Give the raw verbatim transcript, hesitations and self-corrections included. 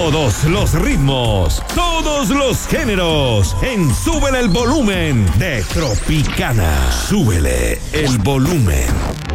Todos los ritmos, todos los géneros, en Súbele el Volumen de Tropicana. Súbele el volumen.